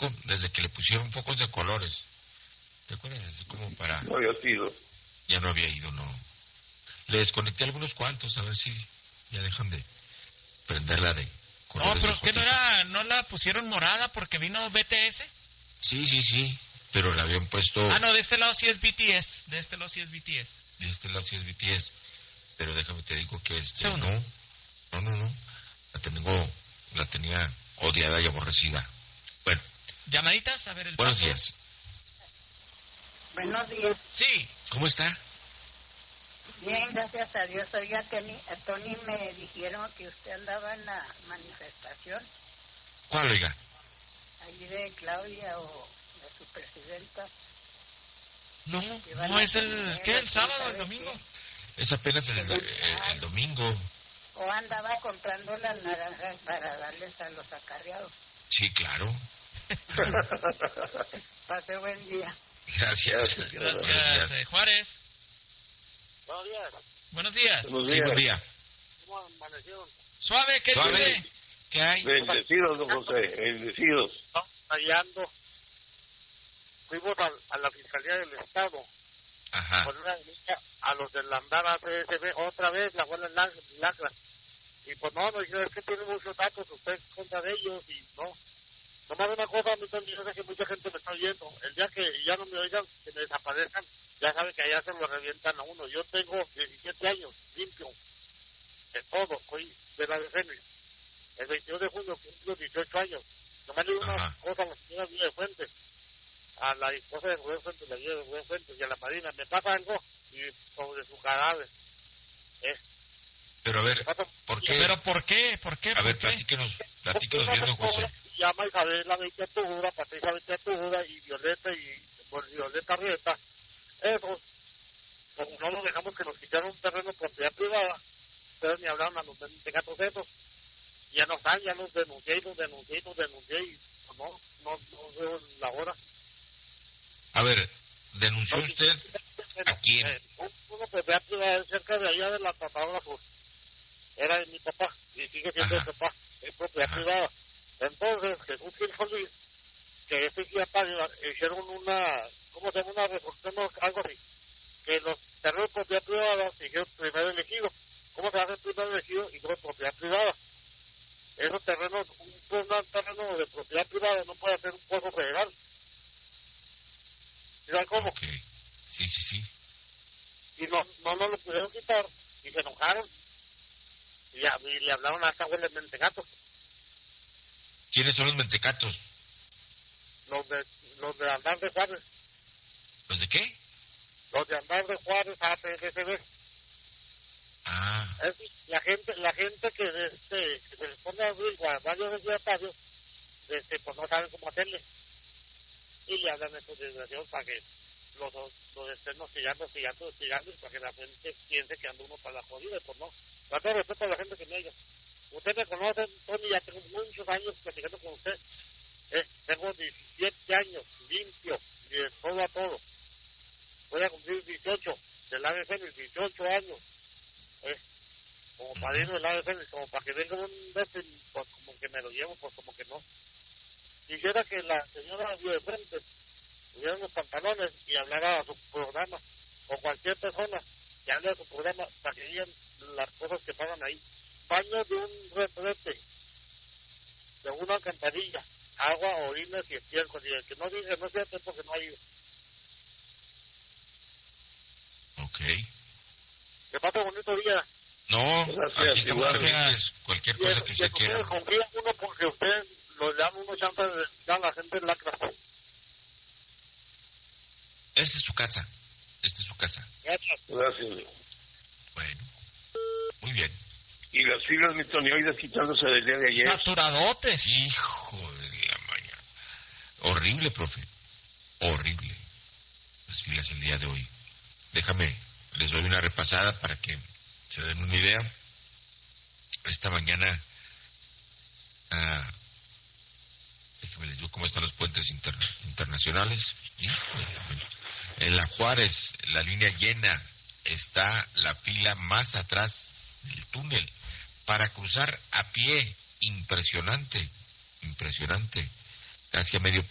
5 desde que le pusieron focos de colores. ¿Te acuerdas? Así como para... No había sido. Ya no había ido, no. Le desconecté algunos cuantos, a ver si ya dejan de prenderla de colores. No, pero de ¿qué no la pusieron morada porque vino BTS? Sí, pero le habían puesto... No, de este lado sí es BTS. De este lado sí es BTS. Pero déjame te digo que Segundo. no. La tenía odiada y aborrecida. Bueno. ¿Llamaditas? A ver el Buenos paso. días. Buenos días. Sí. ¿Cómo está? Bien, gracias a Dios. Oiga, Tony, me dijeron que usted andaba en la manifestación. ¿Cuál, oiga? Allí de Claudia o de su presidenta. No es el... ¿Qué? ¿El sábado o el domingo? Es apenas el domingo. O andaba comprando las naranjas para darles a los acarreados. Sí, claro. Pase buen día. Gracias. Gracias. Juárez. Buenos días. Buenos días. Sí, buen día. ¿Cómo amanecieron? Suave, ¿qué dice? ¿Qué hay? Bendecidos, don José, bendecidos. No, hallando. Fuimos a la Fiscalía del Estado. Ajá. Con una denuncia a los del andar ACSB, otra vez la abuela Lacra. Y pues no, nos dijeron, es que tienen muchos datos, usted es contra de ellos, y no. Nomás una cosa, a mí también yo sé que mucha gente me está oyendo. El día que ya no me oigan, que me desaparezcan, ya saben que allá se lo revientan a uno. Yo tengo 17 años, limpio, de todo, soy de la defensa. El 22 de junio cumplo 18 años. Nomás le digo una cosa a la señora de Fuentes, a la esposa de Rubén Fuentes, la vida de Rubén Fuentes, y a la marina, me pasa algo y sobre su cadáver. Pero a ver, ¿por qué? ¿Pero por qué? ¿Por qué? A ver, platíquenos bien, don José. Llama Isabela Beitiatújura, Patricia Beitiatújura y Violeta Violeta Rieta. Eso, como no nos dejamos que nos quitaron un terreno de propiedad privada, ustedes me hablaron a los gatos esos, ya no están, ya nos denuncié y no veo la hora. A ver, ¿denunció usted a quién? Una propiedad privada cerca de allá de la Tratadora Sur. Era de mi papá, y sigue siendo de papá, es propiedad privada. Entonces, Jesús Gil Solís, que este día hicieron una, ¿cómo se llama? Una resolución, algo así, que los terrenos de propiedad privada se hicieron primero elegido. ¿Cómo se hace primero elegido y luego propiedad privada? Esos terrenos, un terreno de propiedad privada no puede ser un pozo federal. ¿Saben cómo? Okay. Sí. Y no lo pudieron quitar, y se enojaron. Y le hablaron a esta abuela de Mentecatos. ¿Quiénes son los mentecatos? Los de Andar de Juárez. ¿Los de qué? Los de Andar de Juárez, APSB. La gente que se les pone a abrir varios desviatarios, pues no saben cómo hacerle. Y le hablan a estos desgraciados para que los estén hostigando, y para que la gente piense que anda uno para la jodida, pues no. Para todo respeto a la gente que me oiga. Usted me conoce, Tony, ya tengo muchos años platicando con usted. Tengo 17 años, limpio, y de todo a todo. Voy a cumplir 18 del ADC, 18 años. Como padrino del ADC, como para que venga un beso, pues como que me lo llevo, pues como que no. Quisiera que la señora de frente tuviera unos pantalones y hablara a su programa, o cualquier persona que hable a su programa para que digan las cosas que pasan ahí. Baño de un retrete, de una alcantarilla, agua, orines y estiércol, y el que no dice no es cierto porque no ha ido. Ok. Que pase bonito día. No, gracias, aquí estamos cualquier cosa que usted quiera. Confía uno porque usted lo dan uno chance de dar a la gente en la clase. Esta es su casa. Gracias. Bueno, muy bien. Y las filas mitoneoides quitándose del día de ayer. Saturadotes. Hijo de la mañana. Horrible, profe. Horrible. Las filas el día de hoy. Déjame, les doy una repasada para que se den una idea. Esta mañana, déjame les digo cómo están los puentes internacionales. En la Juárez, la línea llena, está la fila más atrás del túnel. Para cruzar a pie, impresionante. Casi a medio